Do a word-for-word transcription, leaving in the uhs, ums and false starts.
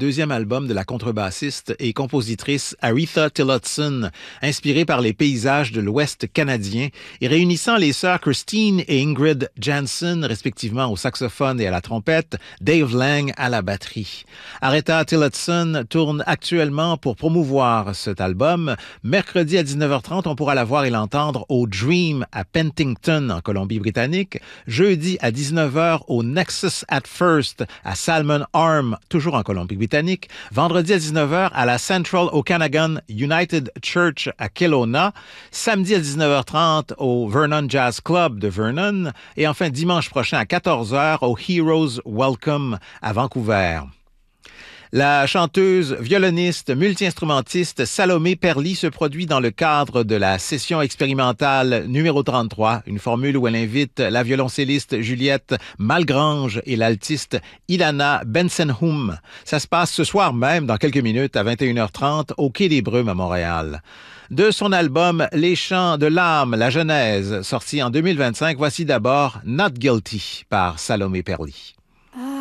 deuxième album de la contrebassiste et compositrice Aretha Tillotson, inspiré par les paysages de l'Ouest canadien et réunissant les sœurs Christine et Ingrid Jansen, respectivement au saxophone et à la trompette, Dave Lang à la batterie. Aretha Tillotson tourne actuellement pour promouvoir cet album. Mercredi à dix-neuf heures trente, on pourra la voir et l'entendre au Dream à Penticton, en Colombie-Britannique. Jeudi à dix-neuf heures au Nexus at First à Salmon Arm, toujours en Colombie-Britannique. Vendredi à dix-neuf heures à la Central Okanagan United Church à Kelowna. Samedi à dix-neuf heures trente au Vernon Jazz Club de Vernon. Et enfin dimanche prochain à quatorze heures au Heroes Welcome à Vancouver. La chanteuse, violoniste, multi-instrumentiste Salomé Perly se produit dans le cadre de la session expérimentale numéro trente-trois, une formule où elle invite la violoncelliste Juliette Malgrange et l'altiste Ilana Bensenhum. Ça se passe ce soir même, dans quelques minutes, à vingt et une heures trente, au Quai des Brumes à Montréal. De son album Les Chants de l'âme, la Genèse, sorti en deux mille vingt-cinq, voici d'abord Not Guilty par Salomé Perly.